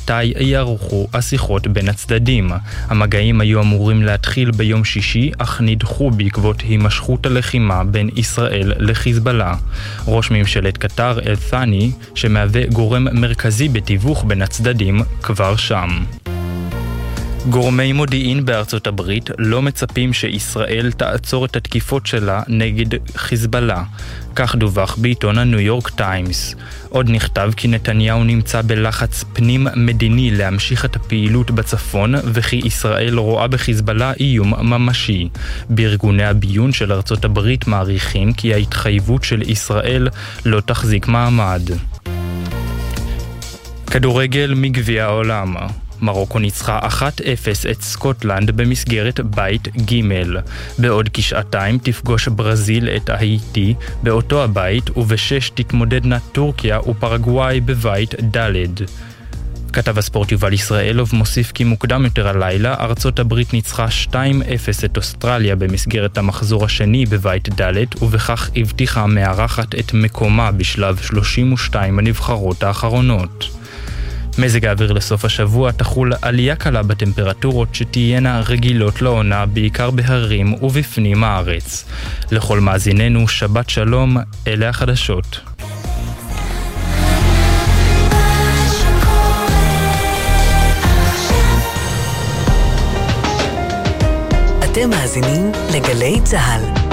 מתי יערכו השיחות בין הצדדים. המגעים היו אמורים להתחיל ביום שישי, אך נדחו בעקבות הימשכות הלחימה בין ישראל לחיזבאללה. ראש ממשלת קטר אל-ת'אני, שמהווה גורם מרכזי בתיווך בין הצדדים, כבר שם. גורמי מודיעין בארצות הברית לא מצפים שישראל תעצור את התקיפות שלה נגד חיזבאללה. כך דווח בעיתון הניו יורק טיימס. עוד נכתב כי נתניהו נמצא בלחץ פנים מדיני להמשיך את הפעילות בצפון, וכי ישראל רואה בחיזבאללה איום ממשי. בארגוני הביון של ארצות הברית מעריכים כי ההתחייבות של ישראל לא תחזיק מעמד. כדורגל מגביע העולם. מרוקו ניצחה 1-0 את סקוטלנד במסגרת בית ג'. בעוד כשעתיים תפגוש ברזיל את האיטי באותו הבית, וב6 תתמודדנה טורקיה ופרגוואי בבית ד'. כתב הספורט יובל ישראלוב מוסיף כי מוקדם יותר הלילה ארצות הברית ניצחה 2-0 את אוסטרליה במסגרת המחזור השני בבית ד', ובכך הבטיחה מארחת את מקומה בשלב 32 הנבחרות האחרונות. מזג האוויר לסוף השבוע תחול עלייה קלה בטמפרטורות שתהיינה רגילות לעונה בעיקר בהרים ובפנים הארץ. לכל מאזיננו שבת שלום, אלה החדשות. אתם מאזינים לגלי צהל.